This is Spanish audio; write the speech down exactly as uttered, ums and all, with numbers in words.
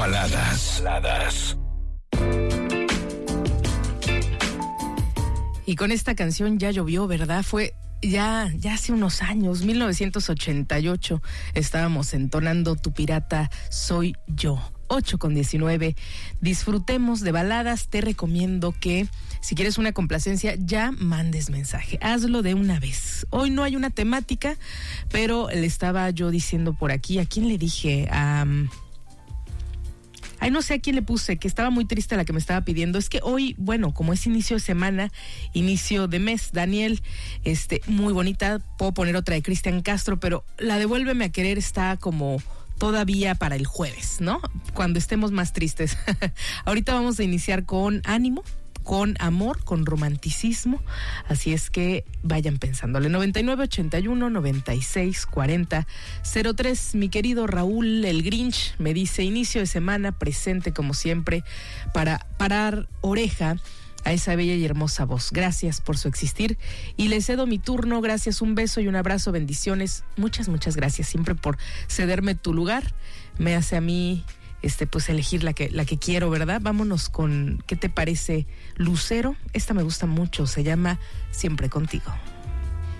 Baladas. Baladas. Y con esta canción Ya llovió, ¿verdad? Fue ya, ya hace unos años, mil novecientos ochenta y ocho, estábamos entonando Tu pirata soy yo. ocho con diecinueve. Disfrutemos de baladas. Te recomiendo que si quieres una complacencia, ya mandes mensaje. Hazlo de una vez. Hoy no hay una temática, pero le estaba yo diciendo por aquí, ¿a quién le dije? A... Um, Ay, no sé a quién le puse, que estaba muy triste la que me estaba pidiendo. Es que hoy, bueno, como es inicio de semana, inicio de mes, Daniel, este, muy bonita. Puedo poner otra de Cristian Castro, pero la de Vuélveme a querer está como todavía para el jueves, ¿no? Cuando estemos más tristes. Ahorita vamos a iniciar con ánimo, con amor, con romanticismo, así es que vayan pensándole. noventa y nueve ochenta y uno noventa y seis cuarenta cero tres. Mi querido Raúl el Grinch me dice: inicio de semana presente como siempre para parar oreja a esa bella y hermosa voz. Gracias por su existir y le cedo mi turno. Gracias, un beso y un abrazo, bendiciones. Muchas, muchas gracias siempre por cederme tu lugar. Me hace a mí este pues elegir la que la que quiero, ¿verdad? Vámonos con, ¿qué te parece? Lucero, esta me gusta mucho, se llama Siempre contigo.